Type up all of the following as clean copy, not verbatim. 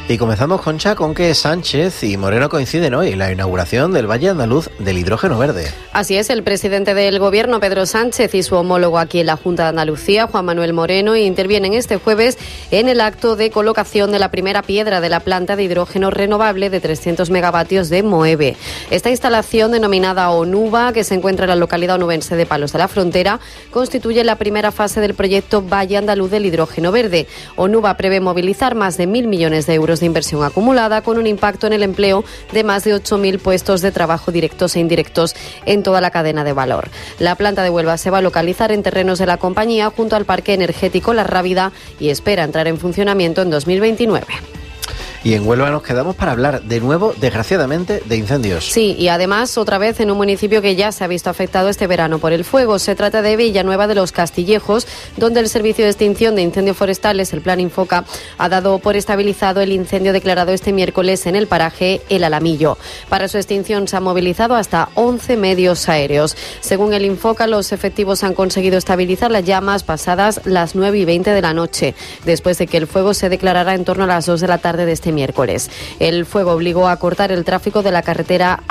Y comenzamos, Concha, con que Sánchez y Moreno coinciden hoy en la inauguración del Valle Andaluz del hidrógeno verde. Así es, el presidente del Gobierno, Pedro Sánchez, y su homólogo aquí en la Junta de Andalucía, Juan Manuel Moreno, intervienen este jueves en el acto de colocación de la primera piedra de la planta de hidrógeno renovable de 300 megavatios de Moeve. Esta instalación, denominada Onuba, que se encuentra en la localidad onubense de Palos de la Frontera, constituye la primera fase del proyecto Valle Andaluz del hidrógeno verde. Onuba prevé movilizar más de 1.000 millones de euros de inversión acumulada, con un impacto en el empleo de más de 8.000 puestos de trabajo directos e indirectos en toda la cadena de valor. La planta de Huelva se va a localizar en terrenos de la compañía junto al parque energético La Rábida y espera entrar en funcionamiento en 2029. Y en Huelva nos quedamos para hablar de nuevo, desgraciadamente, de incendios. Sí, y además otra vez en un municipio que ya se ha visto afectado este verano por el fuego. Se trata de Villanueva de los Castillejos, donde el Servicio de Extinción de Incendios Forestales, el Plan Infoca, ha dado por estabilizado el incendio declarado este miércoles en el paraje El Alamillo. Para su extinción se han movilizado hasta 11 medios aéreos. Según el Infoca, los efectivos han conseguido estabilizar las llamas pasadas las 9:20 de la noche, después de que el fuego se declarara en torno a las 2 de la tarde de este miércoles. El fuego obligó a cortar el tráfico de la carretera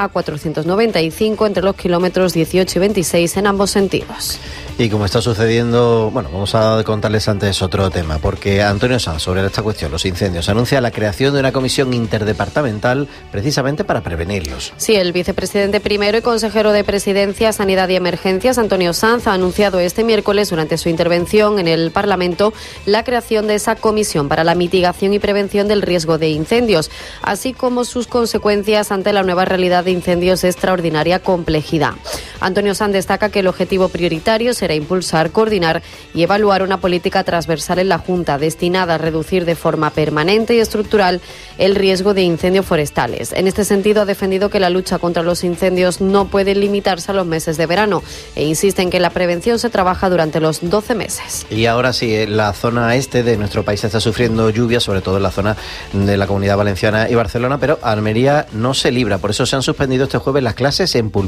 A495 entre los kilómetros 18 y 26 en ambos sentidos. Y como está sucediendo, bueno, vamos a contarles antes otro tema, porque Antonio Sanz, sobre esta cuestión, los incendios, anuncia la creación de una comisión interdepartamental precisamente para prevenirlos. Sí, el vicepresidente primero y consejero de Presidencia, Sanidad y Emergencias, Antonio Sanz, ha anunciado este miércoles, durante su intervención en el Parlamento, la creación de esa comisión para la mitigación y prevención del riesgo de incendios, así como sus consecuencias ante la nueva realidad de incendios de extraordinaria complejidad. Antonio Sanz destaca que el objetivo prioritario será impulsar, coordinar y evaluar una política transversal en la Junta destinada a reducir de forma permanente y estructural el riesgo de incendios forestales. En este sentido, ha defendido que la lucha contra los incendios no puede limitarse a los meses de verano e insiste en que la prevención se trabaja durante los 12 meses. Y ahora sí, la zona este de nuestro país está sufriendo lluvias, sobre todo en la zona de la Comunidad Valenciana y Barcelona, pero Almería no se libra. Por eso se han suspendido este jueves las clases en Pulpí.